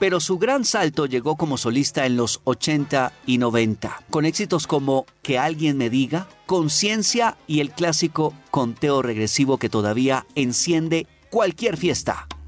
pero su gran salto llegó como solista en los 80 y 90, con éxitos como Que alguien me diga, Conciencia y el clásico Conteo regresivo que todavía enciende cualquier fiesta.